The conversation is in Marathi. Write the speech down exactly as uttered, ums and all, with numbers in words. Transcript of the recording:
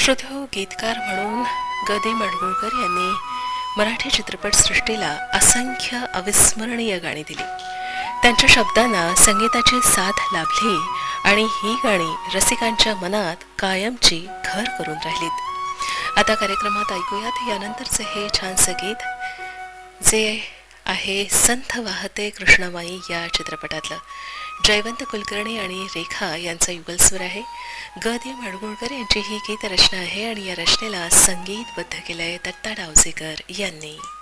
श्रोतेहो, गीतकार म्हणून ग दि माडगूळकर यांनी मराठी चित्रपटसृष्टीला असंख्य अविस्मरणीय गाणी दिली. त्यांच्या शब्दांना संगीताची साथ लाभली आणि ही गाणी रसिकांच्या मनात कायमची घर करून राहिलीत. आता कार्यक्रमात ऐकूयात यानंतरचे हे छानसे गीत, जे आहे संथ वाहते कृष्णामाई या चित्रपटातलं. जयवंत कुलकर्णी आणि रेखा यांचा युगलस्वर आहे. ग दि माडगूळकर यांची ही गीत रचना आहे आणि या रचनेला संगीतबद्ध केलंय दत्ता डावजेकर यांनी.